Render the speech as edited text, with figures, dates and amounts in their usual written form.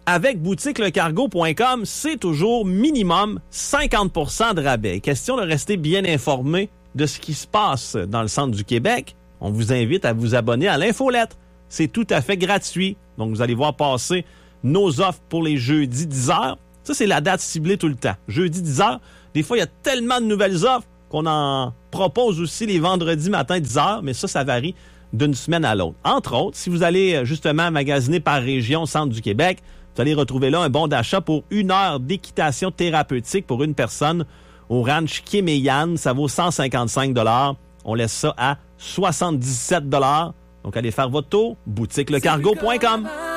avec boutiquelecargo.com, c'est toujours minimum 50% de rabais. Question de rester bien informé de ce qui se passe dans le centre du Québec. On vous invite à vous abonner à l'infolettre. C'est tout à fait gratuit. Donc, vous allez voir passer nos offres pour les jeudis 10h. Ça, c'est la date ciblée tout le temps. Jeudi 10h. Des fois, il y a tellement de nouvelles offres qu'on en propose aussi les vendredis matin 10h, mais ça varie d'une semaine à l'autre. Entre autres, si vous allez justement magasiner par région centre du Québec, vous allez retrouver là un bon d'achat pour 1 heure d'équitation thérapeutique pour une personne au ranch Kéméyan. Ça vaut 155 $. On laisse ça à 77 $. Donc, allez faire votre tour, boutiquelecargo.com.